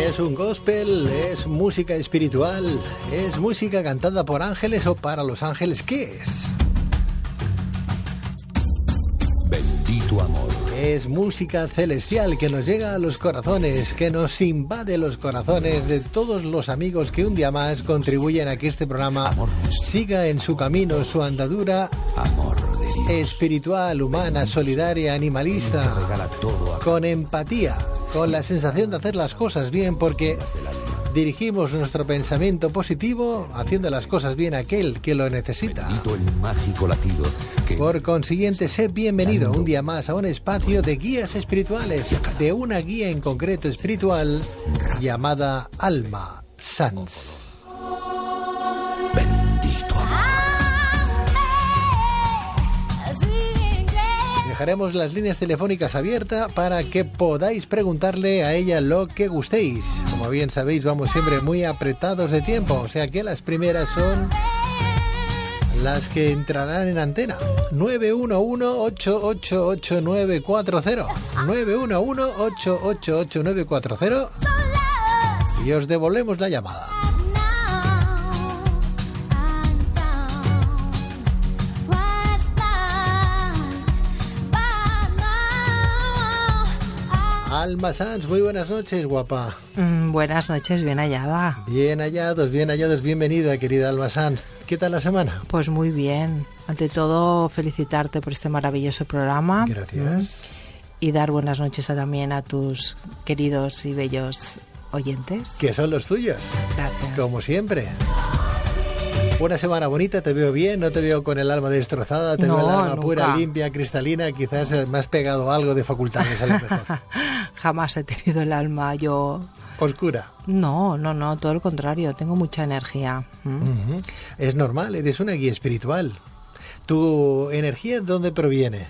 Es un gospel, es música espiritual, es música cantada por ángeles o para los ángeles. ¿Qué es? Bendito amor. Es música celestial que nos llega a los corazones, que nos invade los corazones de todos los amigos que un día más contribuyen a que este programa siga en su camino, su andadura espiritual, humana, solidaria, animalista, con empatía, con la sensación de hacer las cosas bien, porque dirigimos nuestro pensamiento positivo haciendo las cosas bien a aquel que lo necesita. Bendito el mágico latido que... Por consiguiente, sé bienvenido un día más a un espacio de guías espirituales, de una guía en concreto espiritual llamada Alma Sans. Bendito amor. Dejaremos las líneas telefónicas abiertas para que podáis preguntarle a ella lo que gustéis. Como bien sabéis, vamos siempre muy apretados de tiempo, o sea que las primeras son las que entrarán en antena. 911-888-940 911-888-940 y os devolvemos la llamada. Alma Sans, muy buenas noches, guapa. Buenas noches, bien hallada. Bien hallados, bienvenida, querida Alma Sans. ¿Qué tal la semana? Pues muy bien. Ante todo, felicitarte por este maravilloso programa. Gracias. Y dar buenas noches también a tus queridos y bellos oyentes. Que son los tuyos. Gracias. Como siempre. Una semana bonita, te veo bien, no te veo con el alma destrozada, te veo el alma nunca. pura, limpia, cristalina, quizás me has pegado algo de facultades a lo mejor. Jamás he tenido el alma yo... Oscura. No, todo lo contrario, tengo mucha energía. Uh-huh. Es normal, eres una guía espiritual. ¿Tu energía de dónde proviene?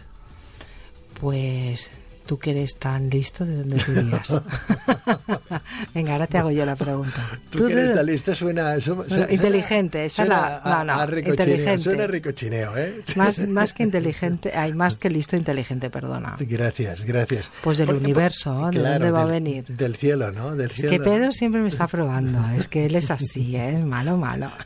Pues... ¿Tú que eres tan listo, de dónde te dirías? Venga, ahora te hago yo la pregunta. ¿Tú que eres tan listo? Suena inteligente, esa suena la... No, inteligente. Suena ricochineo, ¿eh? Más que inteligente, más que listo, inteligente, perdona. Gracias. Pues del universo, ¿de dónde va a venir? Del cielo, ¿no? Del cielo. Es que Pedro siempre me está probando, es que él es así, es malo.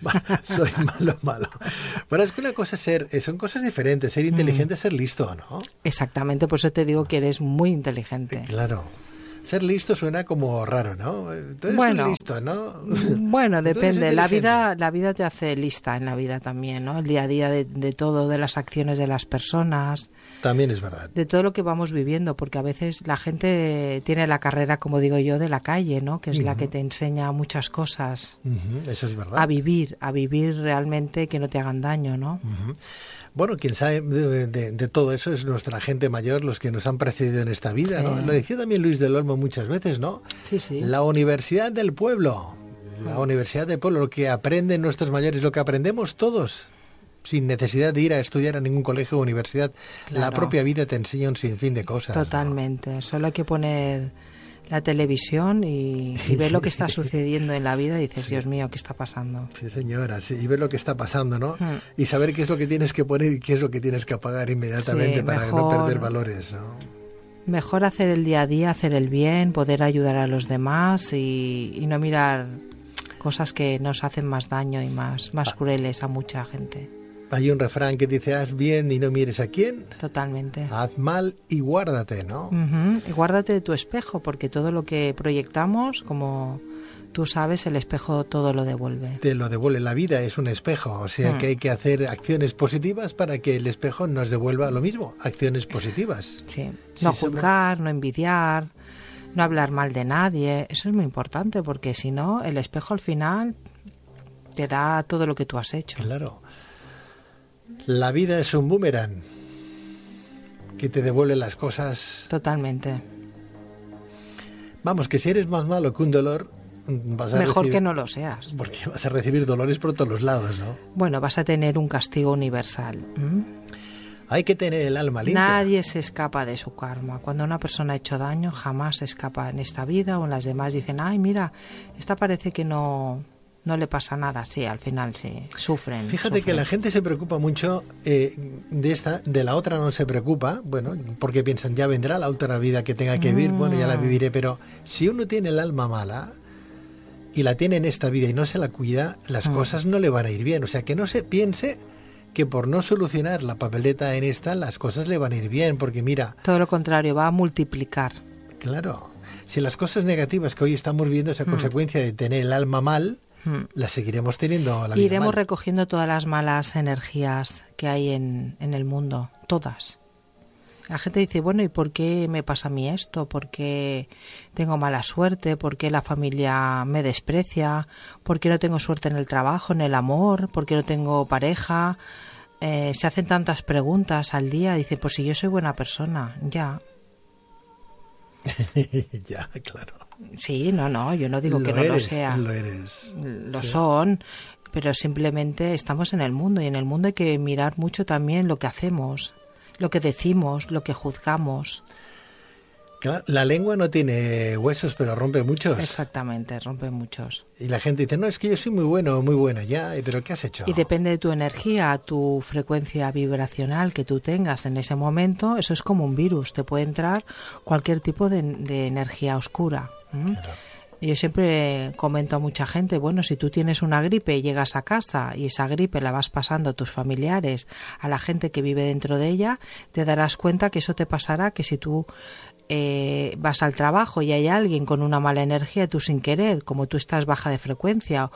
Soy malo. Bueno, es que una cosa es son cosas diferentes, ser inteligente es ser listo, ¿no? Exactamente, por eso te digo que eres muy inteligente. Claro. Ser listo suena como raro, ¿no? Tú eres un listo, ¿no? Bueno, depende. La vida te hace lista en la vida también, ¿no? El día a día de todo, de las acciones de las personas. También es verdad. De todo lo que vamos viviendo, porque a veces la gente tiene la carrera, como digo yo, de la calle, ¿no? Que es la que te enseña muchas cosas. Eso es verdad. A vivir realmente, que no te hagan daño, ¿no? Bueno, quien sabe de todo eso es nuestra gente mayor, los que nos han precedido en esta vida, ¿no? Lo decía también Luis del Olmo muchas veces, ¿no? Sí. La universidad del pueblo. La universidad del pueblo, lo que aprenden nuestros mayores, lo que aprendemos todos, sin necesidad de ir a estudiar a ningún colegio o universidad. Claro. La propia vida te enseña un sinfín de cosas. Totalmente. ¿No? Solo hay que poner la televisión y ver lo que está sucediendo en la vida y dices, Dios mío, ¿qué está pasando? Sí, señora, y ver lo que está pasando, ¿no? Y saber qué es lo que tienes que poner y qué es lo que tienes que apagar inmediatamente para no perder valores, ¿no? Mejor hacer el día a día, hacer el bien, poder ayudar a los demás y no mirar cosas que nos hacen más daño y más crueles a mucha gente. Hay un refrán que dice, haz bien y no mires a quién. Totalmente. Haz mal y guárdate, ¿no? Y guárdate de tu espejo, porque todo lo que proyectamos, como tú sabes, el espejo todo lo devuelve. Te lo devuelve. La vida es un espejo, o sea que hay que hacer acciones positivas para que el espejo nos devuelva lo mismo, acciones positivas. Sí, no juzgar, no envidiar, no hablar mal de nadie, eso es muy importante, porque si no, el espejo al final te da todo lo que tú has hecho. Claro. La vida es un boomerang que te devuelve las cosas. Totalmente. Vamos, que si eres más malo que un dolor, vas a mejor que no lo seas. Porque vas a recibir dolores por todos los lados, ¿no? Bueno, vas a tener un castigo universal. Hay que tener el alma limpia. Nadie se escapa de su karma. Cuando una persona ha hecho daño, jamás se escapa en esta vida o en las demás. Dicen, ay, mira, esta parece que no no le pasa nada, sí, al final sí, sufren. Fíjate que la gente se preocupa mucho de la otra no se preocupa, bueno, porque piensan, ya vendrá la otra vida que tenga que vivir, bueno, ya la viviré, pero si uno tiene el alma mala y la tiene en esta vida y no se la cuida, las cosas no le van a ir bien, o sea, que no se piense que por no solucionar la papeleta en esta, las cosas le van a ir bien, porque mira... Todo lo contrario, va a multiplicar. Claro, si las cosas negativas que hoy estamos viendo es a consecuencia de tener el alma mal, las seguiremos teniendo a la vida Iremos mal. recogiendo todas las malas energías que hay en el mundo, todas. La gente dice, bueno, ¿y por qué me pasa a mí esto? ¿Por qué tengo mala suerte? ¿Por qué la familia me desprecia? ¿Por qué no tengo suerte en el trabajo, en el amor? ¿Por qué no tengo pareja? Se hacen tantas preguntas al día. Dice, pues si yo soy buena persona, ya. Ya, claro. Sí, no, yo no digo que no lo sea. Lo eres. Lo Sí. son, pero simplemente estamos en el mundo y en el mundo hay que mirar mucho también lo que hacemos, lo que decimos, lo que juzgamos. Claro, la lengua no tiene huesos, pero rompe muchos. Exactamente, rompe muchos. Y la gente dice, no, es que yo soy muy bueno, muy buena, ya, pero ¿qué has hecho? Y depende de tu energía, tu frecuencia vibracional que tú tengas en ese momento, eso es como un virus, te puede entrar cualquier tipo de energía oscura. Claro. Yo siempre comento a mucha gente, bueno, si tú tienes una gripe y llegas a casa y esa gripe la vas pasando a tus familiares, a la gente que vive dentro de ella, te darás cuenta que eso te pasará, que si tú vas al trabajo y hay alguien con una mala energía, tú sin querer, como tú estás baja de frecuencia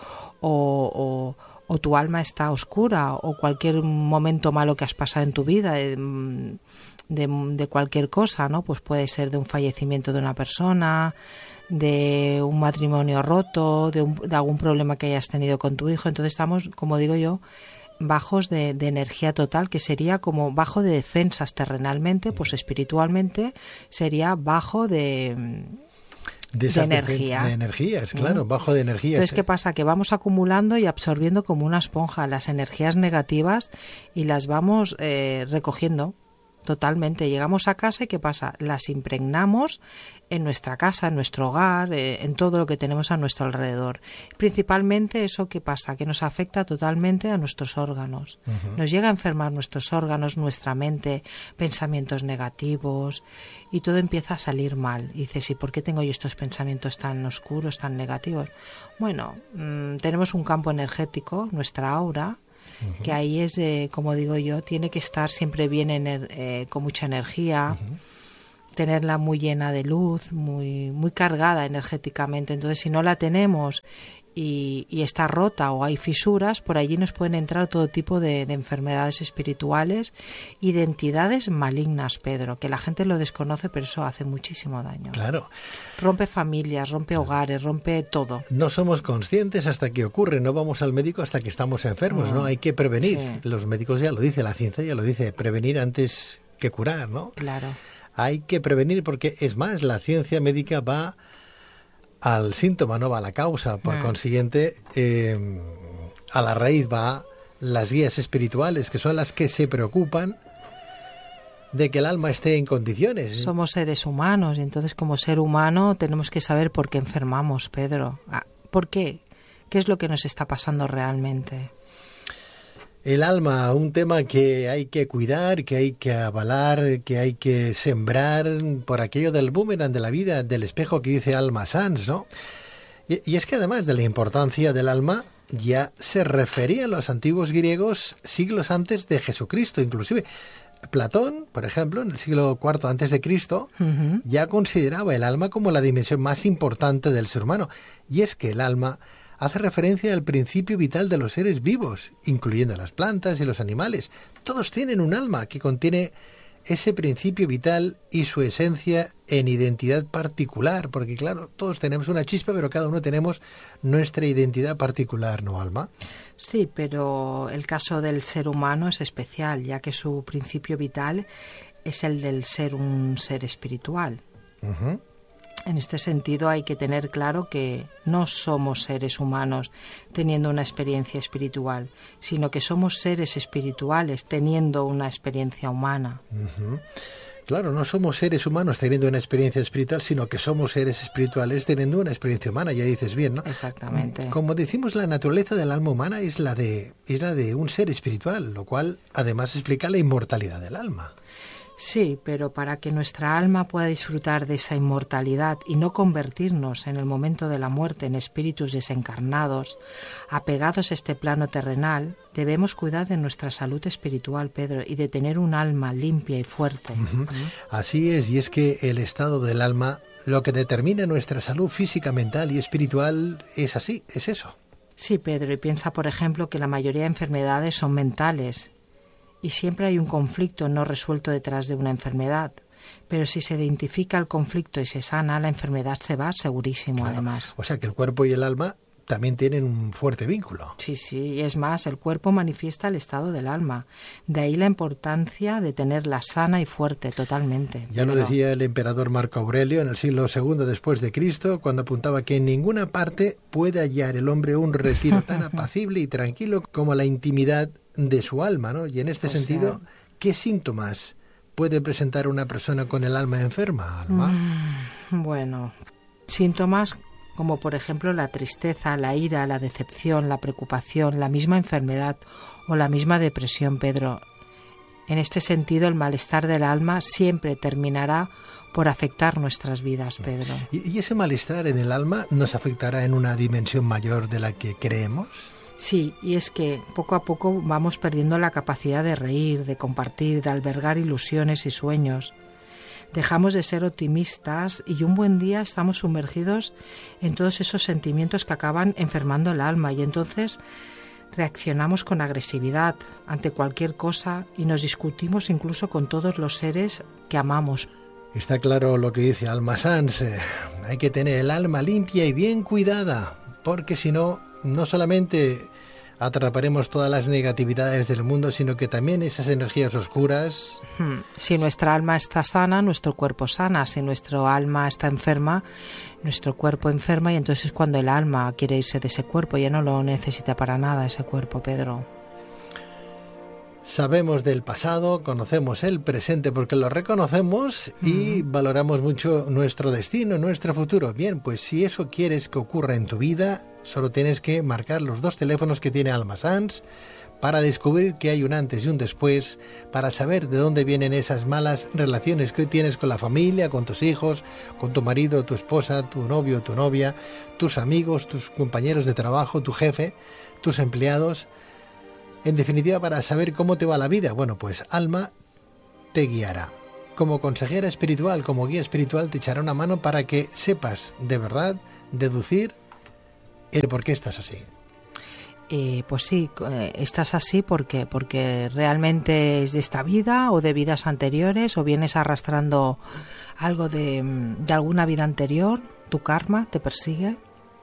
o tu alma está oscura o cualquier momento malo que has pasado en tu vida, de cualquier cosa, ¿no? Pues puede ser de un fallecimiento de una persona, de un matrimonio roto, de algún problema que hayas tenido con tu hijo. Entonces estamos, como digo yo, bajos de energía total, que sería como bajo de defensas terrenalmente, pues espiritualmente sería bajo de energía. De energías, claro, bajo de energías. Entonces, ¿qué pasa? Que vamos acumulando y absorbiendo como una esponja las energías negativas y las vamos recogiendo totalmente. Llegamos a casa y ¿qué pasa? Las impregnamos en nuestra casa, en nuestro hogar, en todo lo que tenemos a nuestro alrededor. Principalmente eso que pasa, que nos afecta totalmente a nuestros órganos. Nos llega a enfermar nuestros órganos, nuestra mente, pensamientos negativos y todo empieza a salir mal. Y dices, ¿y por qué tengo yo estos pensamientos tan oscuros, tan negativos? Bueno, tenemos un campo energético, nuestra aura, que ahí es, como digo yo, tiene que estar siempre bien con mucha energía, tenerla muy llena de luz, muy cargada energéticamente. Entonces, si no la tenemos y está rota o hay fisuras, por allí nos pueden entrar todo tipo de enfermedades espirituales y de entidades malignas, Pedro, que la gente lo desconoce, pero eso hace muchísimo daño. Claro. Rompe familias, rompe hogares, rompe todo. No somos conscientes hasta que ocurre, no vamos al médico hasta que estamos enfermos, ¿no? Hay que prevenir. Sí. Los médicos ya lo dice, la ciencia ya lo dice, prevenir antes que curar, ¿no? Claro. Hay que prevenir porque, es más, la ciencia médica va al síntoma, no va a la causa. Por consiguiente, a la raíz va las guías espirituales, que son las que se preocupan de que el alma esté en condiciones. Somos seres humanos y entonces como ser humano tenemos que saber por qué enfermamos, Pedro. ¿Por qué? ¿Qué es lo que nos está pasando realmente? El alma, un tema que hay que cuidar, que hay que avalar, que hay que sembrar por aquello del boomerang de la vida, del espejo que dice Alma Sanz, ¿no? Y es que además de la importancia del alma, ya se referían los antiguos griegos siglos antes de Jesucristo, inclusive. Platón, por ejemplo, en el siglo IV antes de Cristo, ya consideraba el alma como la dimensión más importante del ser humano. Y es que el alma hace referencia al principio vital de los seres vivos, incluyendo las plantas y los animales. Todos tienen un alma que contiene ese principio vital y su esencia en identidad particular, porque claro, todos tenemos una chispa, pero cada uno tenemos nuestra identidad particular, ¿no, Alma? Sí, pero el caso del ser humano es especial, ya que su principio vital es el del ser un ser espiritual. En este sentido hay que tener claro que no somos seres humanos teniendo una experiencia espiritual, sino que somos seres espirituales teniendo una experiencia humana. Claro, no somos seres humanos teniendo una experiencia espiritual, sino que somos seres espirituales teniendo una experiencia humana, ya dices bien, ¿no? Exactamente. Como decimos, la naturaleza del alma humana es la de un ser espiritual, lo cual además explica la inmortalidad del alma. Sí, pero para que nuestra alma pueda disfrutar de esa inmortalidad y no convertirnos en el momento de la muerte en espíritus desencarnados, apegados a este plano terrenal, debemos cuidar de nuestra salud espiritual, Pedro, y de tener un alma limpia y fuerte. Así es, y es que el estado del alma, lo que determina nuestra salud física, mental y espiritual, es así, es eso. Sí, Pedro, y piensa, por ejemplo, que la mayoría de enfermedades son mentales. Y siempre hay un conflicto no resuelto detrás de una enfermedad. Pero si se identifica el conflicto y se sana, la enfermedad se va segurísimo, Claro. además. O sea que el cuerpo y el alma también tienen un fuerte vínculo. Sí, y es más, el cuerpo manifiesta el estado del alma. De ahí la importancia de tenerla sana y fuerte totalmente. Ya lo decía el emperador Marco Aurelio en el siglo II después de Cristo, cuando apuntaba que en ninguna parte puede hallar el hombre un retiro tan apacible y tranquilo como la intimidad de su alma, ¿no? Y en este sentido, ¿qué síntomas puede presentar una persona con el alma enferma, Alma? Bueno, síntomas como por ejemplo la tristeza, la ira, la decepción, la preocupación, la misma enfermedad o la misma depresión, Pedro. En este sentido, el malestar del alma siempre terminará por afectar nuestras vidas, Pedro. ¿Y ese malestar en el alma nos afectará en una dimensión mayor de la que creemos? Sí, y es que poco a poco vamos perdiendo la capacidad de reír, de compartir, de albergar ilusiones y sueños. Dejamos de ser optimistas y un buen día estamos sumergidos en todos esos sentimientos que acaban enfermando el alma y entonces reaccionamos con agresividad ante cualquier cosa y nos discutimos incluso con todos los seres que amamos. Está claro lo que dice Alma Sanz. Hay que tener el alma limpia y bien cuidada, porque si no, no solamente atraparemos todas las negatividades del mundo, sino que también esas energías oscuras. Si nuestra alma está sana, nuestro cuerpo sana. Si nuestro alma está enferma, nuestro cuerpo enferma, y entonces es cuando el alma quiere irse de ese cuerpo. Ya no lo necesita para nada ese cuerpo, Pedro. Sabemos del pasado, conocemos el presente porque lo reconocemos y valoramos mucho nuestro destino, nuestro futuro. Bien, pues si eso quieres que ocurra en tu vida, solo tienes que marcar los 2 teléfonos que tiene Alma Sanz para descubrir que hay un antes y un después, para saber de dónde vienen esas malas relaciones que hoy tienes con la familia, con tus hijos, con tu marido, tu esposa, tu novio, tu novia, tus amigos, tus compañeros de trabajo, tu jefe, tus empleados. En definitiva, para saber cómo te va la vida, bueno, pues Alma te guiará. Como consejera espiritual, como guía espiritual, te echará una mano para que sepas de verdad deducir el por qué estás así. Pues sí, estás así porque realmente es de esta vida o de vidas anteriores, o vienes arrastrando algo de alguna vida anterior, tu karma te persigue.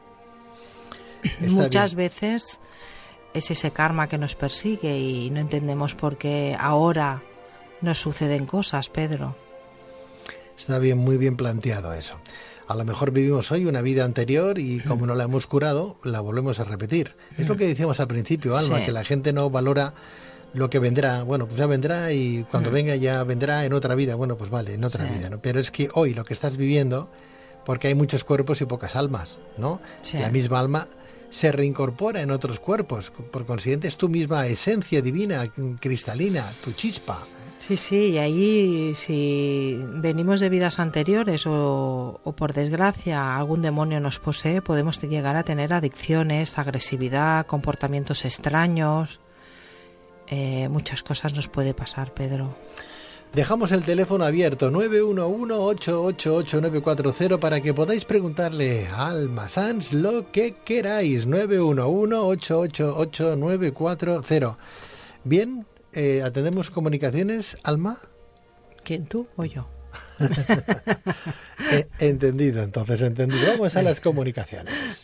Muchas veces es ese karma que nos persigue y no entendemos por qué ahora nos suceden cosas, Pedro. Está bien, muy bien planteado eso. A lo mejor vivimos hoy una vida anterior y como no la hemos curado, la volvemos a repetir. Es lo que decíamos al principio, Alma, que la gente no valora lo que vendrá. Bueno, pues ya vendrá y cuando venga ya vendrá en otra vida. Bueno, pues vale, en otra vida, ¿no? Pero es que hoy lo que estás viviendo, porque hay muchos cuerpos y pocas almas, ¿no? La misma alma se reincorpora en otros cuerpos. Por consiguiente, es tu misma esencia divina, cristalina, tu chispa. Sí, y ahí si venimos de vidas anteriores o por desgracia algún demonio nos posee, podemos llegar a tener adicciones, agresividad, comportamientos extraños. Muchas cosas nos puede pasar, Pedro. Dejamos el teléfono abierto 911-888-940 para que podáis preguntarle a Alma Sanz lo que queráis. 911-888-940. Bien, ¿atendemos comunicaciones, Alma? ¿Quién, tú o yo? Entendido, entonces, entendido. Vamos a las comunicaciones.